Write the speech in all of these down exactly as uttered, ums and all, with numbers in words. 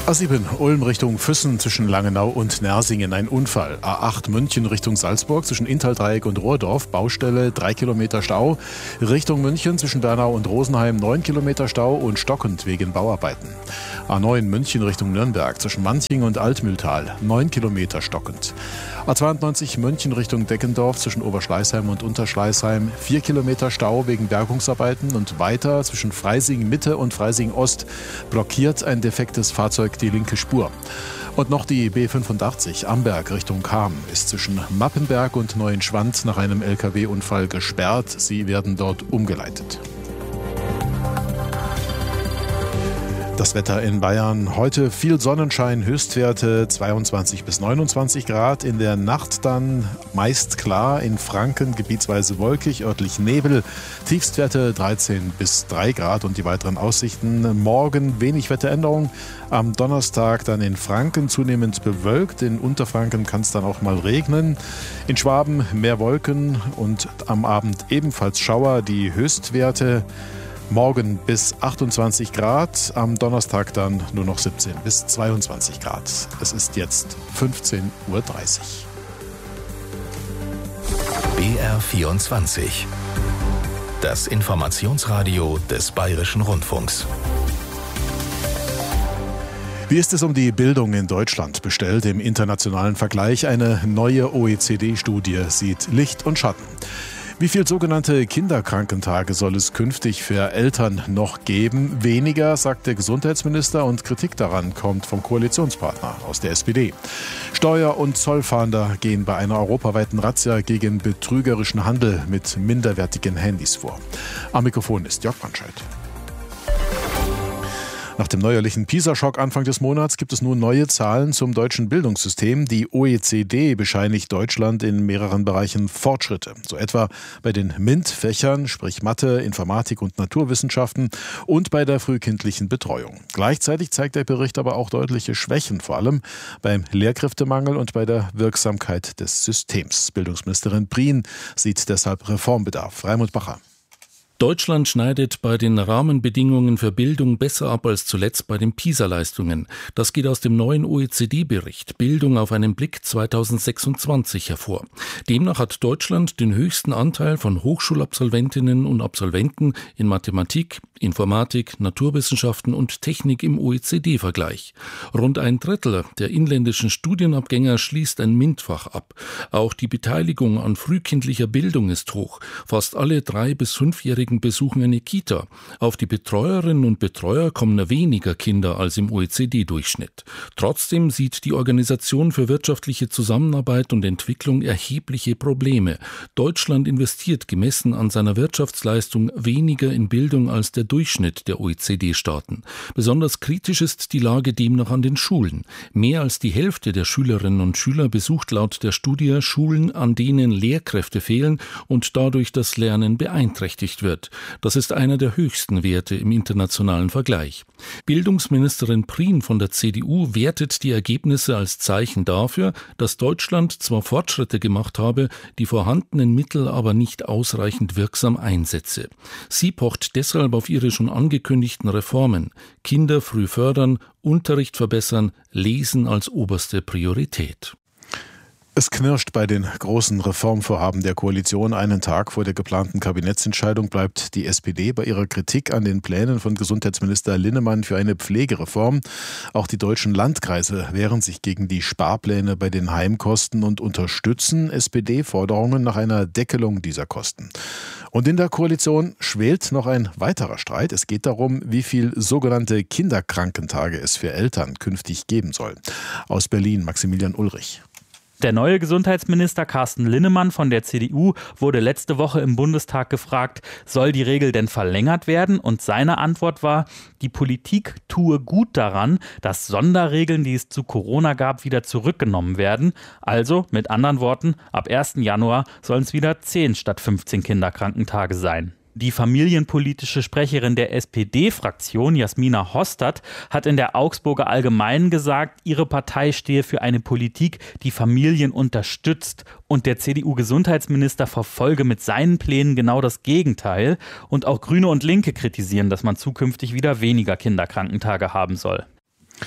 A sieben Ulm Richtung Füssen zwischen Langenau und Nersingen ein Unfall. A acht München Richtung Salzburg zwischen Inntal-Dreieck und Rohrdorf, Baustelle, drei Kilometer Stau. Richtung München zwischen Bernau und Rosenheim neun Kilometer Stau und stockend wegen Bauarbeiten. A neun München Richtung Nürnberg zwischen Manching und Altmühltal neun Kilometer stockend. A zweiundneunzig München Richtung Deckendorf zwischen Oberschleißheim und Unterschleißheim vier Kilometer Stau wegen Bergungsarbeiten und weiter zwischen Freising Mitte und Freising Ost blockiert ein defektes Fahrzeug die linke Spur. Und noch die B fünfundachtzig Amberg Richtung Cham ist zwischen Mappenberg und Neuenschwand nach einem L K W-Unfall gesperrt. Sie werden dort umgeleitet. Das Wetter in Bayern. Heute viel Sonnenschein, Höchstwerte zweiundzwanzig bis neunundzwanzig Grad. In der Nacht dann meist klar, in Franken gebietsweise wolkig, örtlich Nebel. Tiefstwerte dreizehn bis drei Grad und die weiteren Aussichten. Morgen wenig Wetteränderung. Am Donnerstag dann in Franken zunehmend bewölkt. In Unterfranken kann es dann auch mal regnen. In Schwaben mehr Wolken und am Abend ebenfalls Schauer. Die Höchstwerte morgen bis achtundzwanzig Grad, am Donnerstag dann nur noch siebzehn bis zweiundzwanzig Grad. Es ist jetzt fünfzehn Uhr dreißig. B R vierundzwanzig. Das Informationsradio des Bayerischen Rundfunks. Wie ist es um die Bildung in Deutschland bestellt? Im internationalen Vergleich eine neue O E C D-Studie sieht Licht und Schatten. Wie viele sogenannte Kinderkrankentage soll es künftig für Eltern noch geben? Weniger, sagt der Gesundheitsminister, und Kritik daran kommt vom Koalitionspartner aus der S P D. Steuer- und Zollfahnder gehen bei einer europaweiten Razzia gegen betrügerischen Handel mit minderwertigen Handys vor. Am Mikrofon ist Jörg Brandscheid. Nach dem neuerlichen PISA-Schock Anfang des Monats gibt es nun neue Zahlen zum deutschen Bildungssystem. Die O E C D bescheinigt Deutschland in mehreren Bereichen Fortschritte. So etwa bei den MINT-Fächern, sprich Mathe, Informatik und Naturwissenschaften, und bei der frühkindlichen Betreuung. Gleichzeitig zeigt der Bericht aber auch deutliche Schwächen, vor allem beim Lehrkräftemangel und bei der Wirksamkeit des Systems. Bildungsministerin Prien sieht deshalb Reformbedarf. Raimund Bacher. Deutschland schneidet bei den Rahmenbedingungen für Bildung besser ab als zuletzt bei den PISA-Leistungen. Das geht aus dem neuen O E C D-Bericht Bildung auf einen Blick zweitausendsechsundzwanzig hervor. Demnach hat Deutschland den höchsten Anteil von Hochschulabsolventinnen und Absolventen in Mathematik, Informatik, Naturwissenschaften und Technik im O E C D-Vergleich. Rund ein Drittel der inländischen Studienabgänger schließt ein MINT-Fach ab. Auch die Beteiligung an frühkindlicher Bildung ist hoch. Fast alle drei- bis fünfjährigen besuchen eine Kita. Auf die Betreuerinnen und Betreuer kommen weniger Kinder als im O E C D-Durchschnitt. Trotzdem sieht die Organisation für wirtschaftliche Zusammenarbeit und Entwicklung erhebliche Probleme. Deutschland investiert gemessen an seiner Wirtschaftsleistung weniger in Bildung als der Durchschnitt der O E C D-Staaten. Besonders kritisch ist die Lage demnach an den Schulen. Mehr als die Hälfte der Schülerinnen und Schüler besucht laut der Studie Schulen, an denen Lehrkräfte fehlen und dadurch das Lernen beeinträchtigt wird. Das ist einer der höchsten Werte im internationalen Vergleich. Bildungsministerin Prien von der C D U wertet die Ergebnisse als Zeichen dafür, dass Deutschland zwar Fortschritte gemacht habe, die vorhandenen Mittel aber nicht ausreichend wirksam einsetze. Sie pocht deshalb auf ihre schon angekündigten Reformen. Kinder früh fördern, Unterricht verbessern, Lesen als oberste Priorität. Es knirscht bei den großen Reformvorhaben der Koalition. Einen Tag vor der geplanten Kabinettsentscheidung bleibt die S P D bei ihrer Kritik an den Plänen von Gesundheitsminister Linnemann für eine Pflegereform. Auch die deutschen Landkreise wehren sich gegen die Sparpläne bei den Heimkosten und unterstützen S P D-Forderungen nach einer Deckelung dieser Kosten. Und in der Koalition schwelt noch ein weiterer Streit. Es geht darum, wie viel sogenannte Kinderkrankentage es für Eltern künftig geben soll. Aus Berlin, Maximilian Ulrich. Der neue Gesundheitsminister Carsten Linnemann von der C D U wurde letzte Woche im Bundestag gefragt, soll die Regel denn verlängert werden? Und seine Antwort war, die Politik tue gut daran, dass Sonderregeln, die es zu Corona gab, wieder zurückgenommen werden. Also, mit anderen Worten, ab ersten Januar sollen es wieder zehn statt fünfzehn Kinderkrankentage sein. Die familienpolitische Sprecherin der S P D-Fraktion, Jasmina Hostert, hat in der Augsburger Allgemeinen gesagt, ihre Partei stehe für eine Politik, die Familien unterstützt. Und der C D U-Gesundheitsminister verfolge mit seinen Plänen genau das Gegenteil. Und auch Grüne und Linke kritisieren, dass man zukünftig wieder weniger Kinderkrankentage haben soll.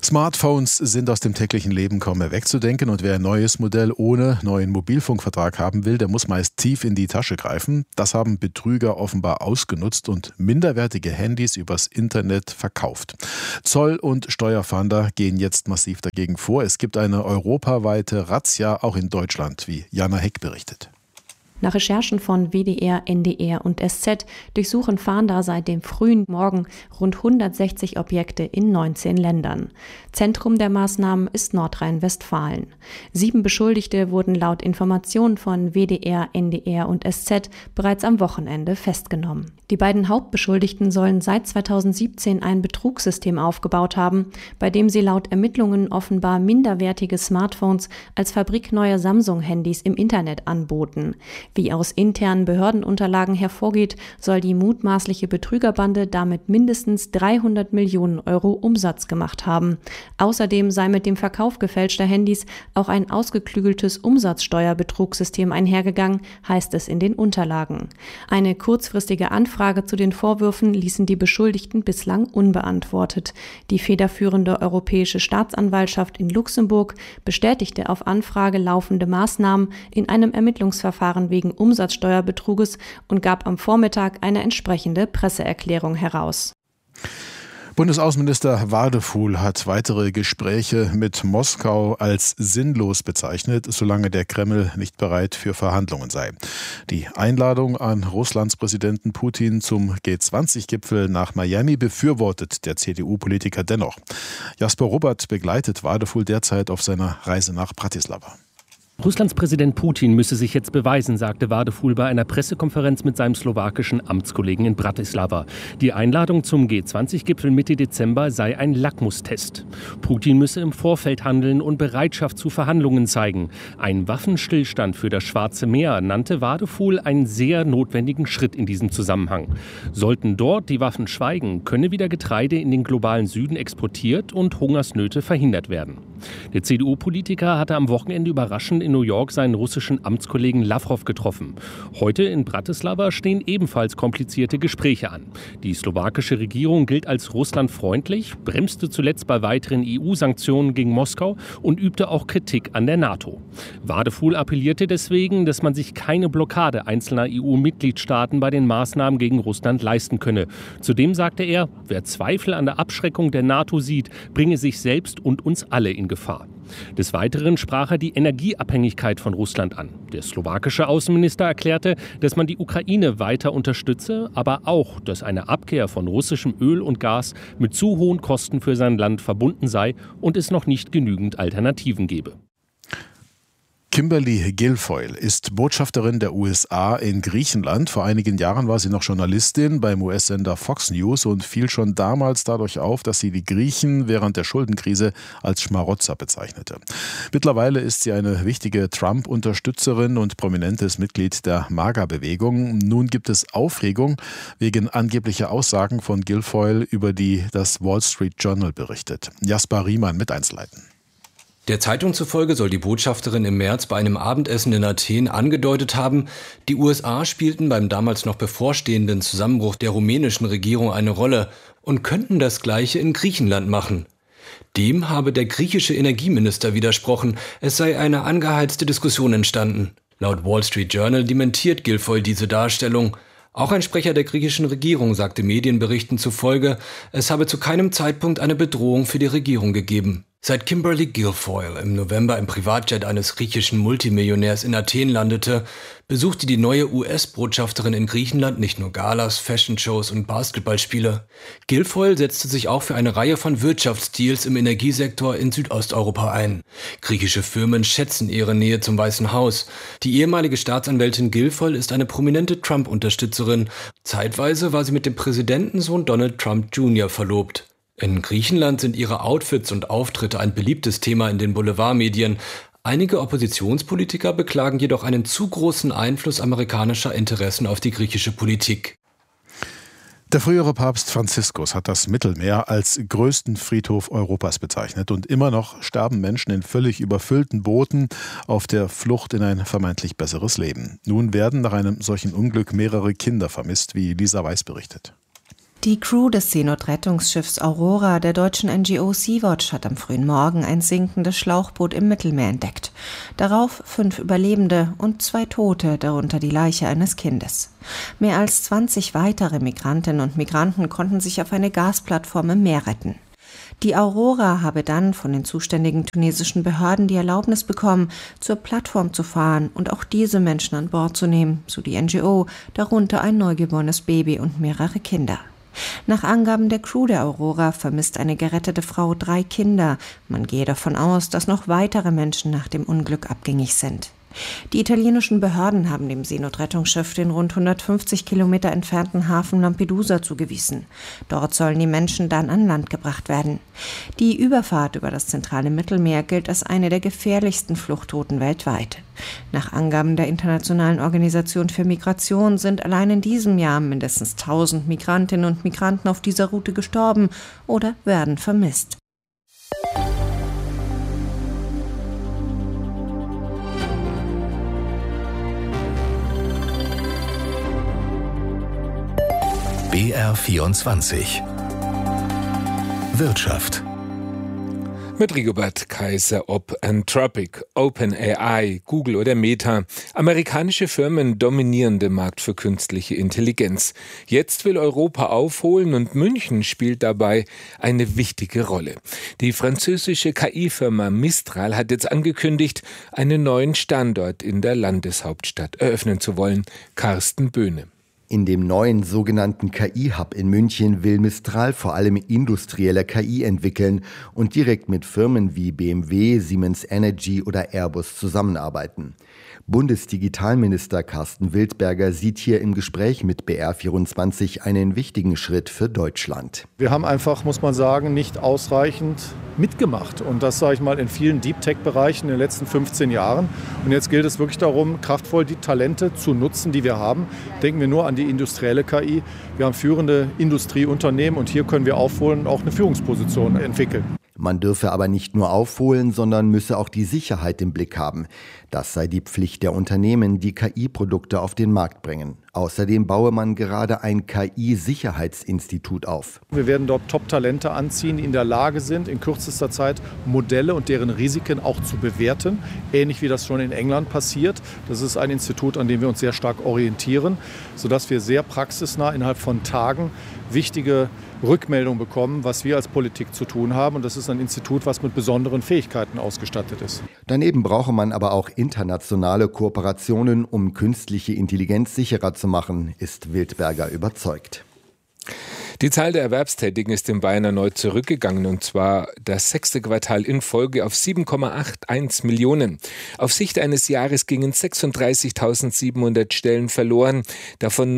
Smartphones sind aus dem täglichen Leben kaum mehr wegzudenken und wer ein neues Modell ohne neuen Mobilfunkvertrag haben will, der muss meist tief in die Tasche greifen. Das haben Betrüger offenbar ausgenutzt und minderwertige Handys übers Internet verkauft. Zoll- und Steuerfahnder gehen jetzt massiv dagegen vor. Es gibt eine europaweite Razzia, auch in Deutschland, wie Jana Heck berichtet. Nach Recherchen von W D R, N D R und S Z durchsuchen Fahnder seit dem frühen Morgen rund hundertsechzig Objekte in neunzehn Ländern. Zentrum der Maßnahmen ist Nordrhein-Westfalen. Sieben Beschuldigte wurden laut Informationen von W D R, N D R und S Z bereits am Wochenende festgenommen. Die beiden Hauptbeschuldigten sollen seit zweitausendsiebzehn ein Betrugssystem aufgebaut haben, bei dem sie laut Ermittlungen offenbar minderwertige Smartphones als fabrikneue Samsung-Handys im Internet anboten. Wie aus internen Behördenunterlagen hervorgeht, soll die mutmaßliche Betrügerbande damit mindestens dreihundert Millionen Euro Umsatz gemacht haben. Außerdem sei mit dem Verkauf gefälschter Handys auch ein ausgeklügeltes Umsatzsteuerbetrugsystem einhergegangen, heißt es in den Unterlagen. Eine kurzfristige Anfrage zu den Vorwürfen ließen die Beschuldigten bislang unbeantwortet. Die federführende Europäische Staatsanwaltschaft in Luxemburg bestätigte auf Anfrage laufende Maßnahmen in einem Ermittlungsverfahren wegen Umsatzsteuerbetruges und gab am Vormittag eine entsprechende Presseerklärung heraus. Bundesaußenminister Wadefuhl hat weitere Gespräche mit Moskau als sinnlos bezeichnet, solange der Kreml nicht bereit für Verhandlungen sei. Die Einladung an Russlands Präsidenten Putin zum G zwanzig Gipfel nach Miami befürwortet der C D U-Politiker dennoch. Jasper Robert begleitet Wadefuhl derzeit auf seiner Reise nach Bratislava. Russlands Präsident Putin müsse sich jetzt beweisen, sagte Wadefuhl bei einer Pressekonferenz mit seinem slowakischen Amtskollegen in Bratislava. Die Einladung zum G zwanzig Gipfel Mitte Dezember sei ein Lackmustest. Putin müsse im Vorfeld handeln und Bereitschaft zu Verhandlungen zeigen. Ein Waffenstillstand für das Schwarze Meer nannte Wadefuhl einen sehr notwendigen Schritt in diesem Zusammenhang. Sollten dort die Waffen schweigen, könne wieder Getreide in den globalen Süden exportiert und Hungersnöte verhindert werden. Der C D U-Politiker hatte am Wochenende überraschend in New York seinen russischen Amtskollegen Lavrov getroffen. Heute in Bratislava stehen ebenfalls komplizierte Gespräche an. Die slowakische Regierung gilt als russlandfreundlich, bremste zuletzt bei weiteren E U-Sanktionen gegen Moskau und übte auch Kritik an der NATO. Wadefuhl appellierte deswegen, dass man sich keine Blockade einzelner E U-Mitgliedstaaten bei den Maßnahmen gegen Russland leisten könne. Zudem sagte er, wer Zweifel an der Abschreckung der NATO sieht, bringe sich selbst und uns alle in Gefahr. Des Weiteren sprach er die Energieabhängigkeit von Russland an. Der slowakische Außenminister erklärte, dass man die Ukraine weiter unterstütze, aber auch, dass eine Abkehr von russischem Öl und Gas mit zu hohen Kosten für sein Land verbunden sei und es noch nicht genügend Alternativen gebe. Kimberly Guilfoyle ist Botschafterin der U S A in Griechenland. Vor einigen Jahren war sie noch Journalistin beim U S-Sender Fox News und fiel schon damals dadurch auf, dass sie die Griechen während der Schuldenkrise als Schmarotzer bezeichnete. Mittlerweile ist sie eine wichtige Trump-Unterstützerin und prominentes Mitglied der MAGA-Bewegung. Nun gibt es Aufregung wegen angeblicher Aussagen von Guilfoyle, über die das Wall Street Journal berichtet. Jasper Riemann mit Einzelheiten. Der Zeitung zufolge soll die Botschafterin im März bei einem Abendessen in Athen angedeutet haben, die U S A spielten beim damals noch bevorstehenden Zusammenbruch der rumänischen Regierung eine Rolle und könnten das Gleiche in Griechenland machen. Dem habe der griechische Energieminister widersprochen, es sei eine angeheizte Diskussion entstanden. Laut Wall Street Journal dementiert Guilfoyle diese Darstellung. Auch ein Sprecher der griechischen Regierung sagte Medienberichten zufolge, es habe zu keinem Zeitpunkt eine Bedrohung für die Regierung gegeben. Seit Kimberly Guilfoyle im November im Privatjet eines griechischen Multimillionärs in Athen landete, besuchte die neue U S-Botschafterin in Griechenland nicht nur Galas, Fashion-Shows und Basketballspiele. Guilfoyle setzte sich auch für eine Reihe von Wirtschaftsdeals im Energiesektor in Südosteuropa ein. Griechische Firmen schätzen ihre Nähe zum Weißen Haus. Die ehemalige Staatsanwältin Guilfoyle ist eine prominente Trump-Unterstützerin. Zeitweise war sie mit dem Präsidentensohn Donald Trump Junior verlobt. In Griechenland sind ihre Outfits und Auftritte ein beliebtes Thema in den Boulevardmedien. Einige Oppositionspolitiker beklagen jedoch einen zu großen Einfluss amerikanischer Interessen auf die griechische Politik. Der frühere Papst Franziskus hat das Mittelmeer als größten Friedhof Europas bezeichnet und immer noch sterben Menschen in völlig überfüllten Booten auf der Flucht in ein vermeintlich besseres Leben. Nun werden nach einem solchen Unglück mehrere Kinder vermisst, wie Lisa Weiß berichtet. Die Crew des Seenotrettungsschiffs Aurora der deutschen N G O Sea-Watch hat am frühen Morgen ein sinkendes Schlauchboot im Mittelmeer entdeckt. Darauf fünf Überlebende und zwei Tote, darunter die Leiche eines Kindes. Mehr als zwanzig weitere Migrantinnen und Migranten konnten sich auf eine Gasplattform im Meer retten. Die Aurora habe dann von den zuständigen tunesischen Behörden die Erlaubnis bekommen, zur Plattform zu fahren und auch diese Menschen an Bord zu nehmen, so die N G O, darunter ein neugeborenes Baby und mehrere Kinder. Nach Angaben der Crew der Aurora vermisst eine gerettete Frau drei Kinder. Man gehe davon aus, dass noch weitere Menschen nach dem Unglück abgängig sind. Die italienischen Behörden haben dem Seenotrettungsschiff den rund hundertfünfzig Kilometer entfernten Hafen Lampedusa zugewiesen. Dort sollen die Menschen dann an Land gebracht werden. Die Überfahrt über das zentrale Mittelmeer gilt als eine der gefährlichsten Fluchtrouten weltweit. Nach Angaben der Internationalen Organisation für Migration sind allein in diesem Jahr mindestens tausend Migrantinnen und Migranten auf dieser Route gestorben oder werden vermisst. B R vierundzwanzig Wirtschaft. Mit Rigobert Kaiser, ob Anthropic, OpenAI, Google oder Meta. Amerikanische Firmen dominieren den Markt für künstliche Intelligenz. Jetzt will Europa aufholen und München spielt dabei eine wichtige Rolle. Die französische K I-Firma Mistral hat jetzt angekündigt, einen neuen Standort in der Landeshauptstadt eröffnen zu wollen. Carsten Böhne. In dem neuen sogenannten K I-Hub in München will Mistral vor allem industrielle K I entwickeln und direkt mit Firmen wie B M W, Siemens Energy oder Airbus zusammenarbeiten. Bundesdigitalminister Carsten Wildberger sieht hier im Gespräch mit B R vierundzwanzig einen wichtigen Schritt für Deutschland. Wir haben einfach, muss man sagen, nicht ausreichend mitgemacht. Und das sage ich mal in vielen Deep-Tech-Bereichen in den letzten fünfzehn Jahren. Und jetzt gilt es wirklich darum, kraftvoll die Talente zu nutzen, die wir haben. Denken wir nur an die industrielle K I. Wir haben führende Industrieunternehmen und hier können wir aufholen und auch eine Führungsposition entwickeln. Man dürfe aber nicht nur aufholen, sondern müsse auch die Sicherheit im Blick haben. Das sei die Pflicht der Unternehmen, die K I-Produkte auf den Markt bringen. Außerdem baue man gerade ein K I-Sicherheitsinstitut auf. Wir werden dort Top-Talente anziehen, die in der Lage sind, in kürzester Zeit Modelle und deren Risiken auch zu bewerten. Ähnlich wie das schon in England passiert. Das ist ein Institut, an dem wir uns sehr stark orientieren, sodass wir sehr praxisnah innerhalb von Tagen wichtige Rückmeldung bekommen, was wir als Politik zu tun haben. Und das ist ein Institut, was mit besonderen Fähigkeiten ausgestattet ist. Daneben brauche man aber auch internationale Kooperationen, um künstliche Intelligenz sicherer zu machen, ist Wildberger überzeugt. Die Zahl der Erwerbstätigen ist in Bayern erneut zurückgegangen, und zwar das sechste Quartal in Folge auf sieben Komma einundachtzig Millionen. Auf Sicht eines Jahres gingen sechsunddreißigtausendsiebenhundert Stellen verloren, davon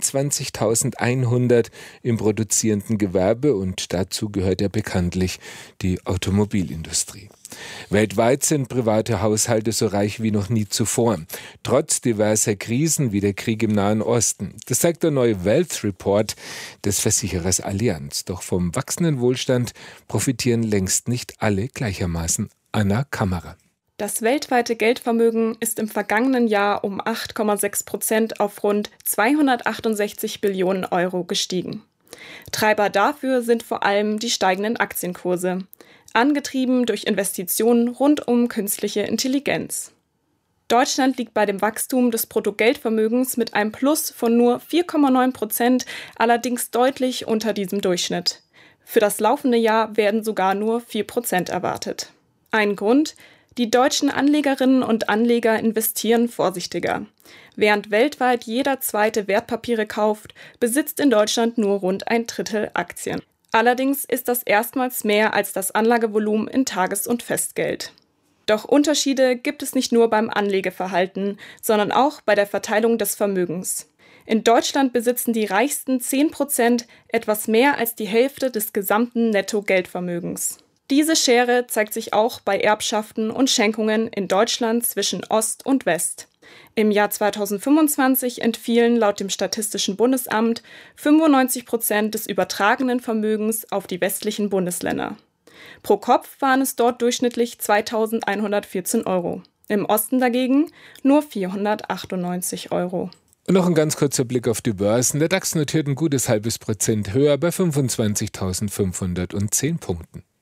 neunundzwanzigtausendeinhundert im produzierenden Gewerbe, und dazu gehört ja bekanntlich die Automobilindustrie. Weltweit sind private Haushalte so reich wie noch nie zuvor, trotz diverser Krisen wie der Krieg im Nahen Osten. Das zeigt der neue Wealth Report des Versicherers Allianz. Doch vom wachsenden Wohlstand profitieren längst nicht alle gleichermaßen. Anna Kammerer. Das weltweite Geldvermögen ist im vergangenen Jahr um acht Komma sechs Prozent auf rund zweihundertachtundsechzig Billionen Euro gestiegen. Treiber dafür sind vor allem die steigenden Aktienkurse, angetrieben durch Investitionen rund um künstliche Intelligenz. Deutschland liegt bei dem Wachstum des Bruttogeldvermögens mit einem Plus von nur vier Komma neun Prozent allerdings deutlich unter diesem Durchschnitt. Für das laufende Jahr werden sogar nur vier Prozent erwartet. Ein Grund: Die deutschen Anlegerinnen und Anleger investieren vorsichtiger. Während weltweit jeder zweite Wertpapiere kauft, besitzt in Deutschland nur rund ein Drittel Aktien. Allerdings ist das erstmals mehr als das Anlagevolumen in Tages- und Festgeld. Doch Unterschiede gibt es nicht nur beim Anlegeverhalten, sondern auch bei der Verteilung des Vermögens. In Deutschland besitzen die reichsten zehn Prozent etwas mehr als die Hälfte des gesamten Netto-Geldvermögens. Diese Schere zeigt sich auch bei Erbschaften und Schenkungen in Deutschland zwischen Ost und West. Im Jahr zweitausendfünfundzwanzig entfielen laut dem Statistischen Bundesamt fünfundneunzig Prozent des übertragenen Vermögens auf die westlichen Bundesländer. Pro Kopf waren es dort durchschnittlich zweitausendeinhundertvierzehn Euro. Im Osten dagegen nur vierhundertachtundneunzig Euro. Und noch ein ganz kurzer Blick auf die Börsen. Der DAX notiert ein gutes halbes Prozent höher bei fünfundzwanzigtausendfünfhundertzehn Punkten.